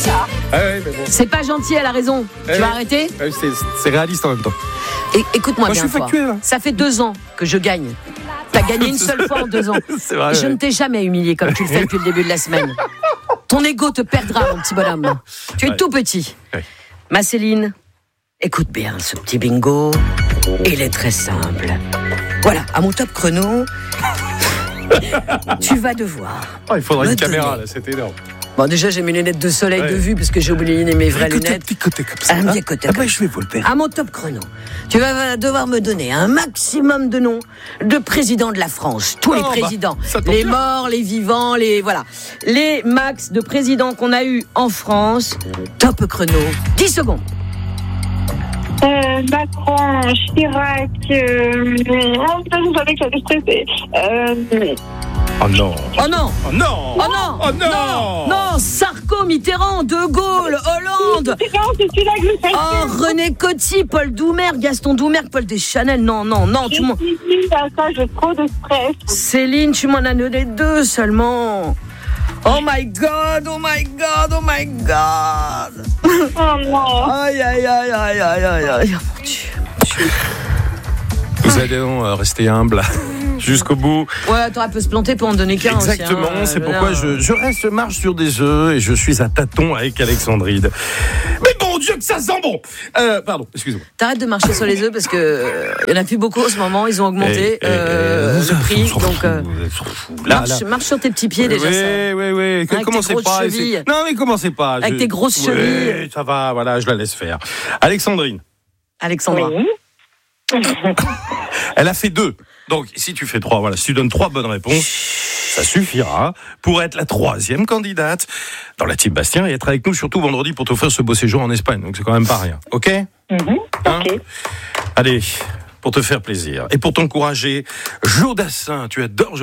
ça. Ouais, mais bon. C'est pas gentil, elle a raison. Tu vas arrêter ? C'est réaliste en même temps. Écoute-moi Moi, bien. je suis factuel. Hein. Ça fait 2 ans que je gagne. T'as gagné une seule fois en 2 ans. C'est vrai. Je ne t'ai jamais humilié comme tu le fais depuis le début de la semaine. Ton ego te perdra, mon petit bonhomme. Tu es tout petit. Ouais. Ma Céline, écoute bien ce petit bingo. Il est très simple. Voilà, à mon top chrono, tu vas devoir. Oh, il faudrait me une caméra, donner. là, c'est énorme. Bon, déjà, j'ai mes lunettes de soleil Ouais. de vue parce que j'ai oublié mes vraies lunettes. Petit côté comme ça. Un petit côté comme je vais vous le faire. À mon top chrono, tu vas devoir me donner un maximum de noms de présidents de la France. Tous les présidents. ça tombe Les bien. morts, les vivants, les max de présidents qu'on a eu en France. Top chrono. 10 secondes. Macron, Chirac, je savais que j'allais stresser. Oh non. Oh non! Oh non. Oh non! Oh non. Non! Sarko, Mitterrand, De Gaulle, Hollande! C'est celui-là que je sais. Oh, René Coty, Paul Doumer, Gaston Doumer, Paul Deschanel. Non, tout le monde. Ça, j'ai trop de stress. Céline, tu m'en as donné 2 seulement. Oh my God, oh my God, oh my God. Oh non. Aïe, aïe, aïe, aïe, aïe, aïe, aïe. Mon Dieu. Vous allez rester humble jusqu'au bout. Ouais, t'aurais pu se planter pour en donner qu'un aussi. Exactement, c'est pourquoi je reste marche sur des œufs et je suis à tâtons avec Alexandrine. Mais bon Dieu que ça sent bon. Pardon, excusez-moi. T'arrêtes de marcher sur les œufs parce que y en a plus beaucoup en ce moment, ils ont augmenté le prix. Donc marche sur tes petits pieds déjà. Oui. Avec Commencez tes grosses pas. chevilles. Non mais commencez pas. Avec tes grosses chevilles. Oui, ça va, voilà, je la laisse faire. Alexandrine, Alexandra. Oui. elle a fait 2. Donc si tu fais 3, voilà, si tu donnes 3 bonnes réponses, ça suffira pour être la 3e candidate dans la team Bastien et être avec nous surtout vendredi pour t'offrir ce beau séjour en Espagne. Donc c'est quand même pas rien. Ok? Ok. Allez, pour te faire plaisir et pour t'encourager, Joe Dassin, tu adores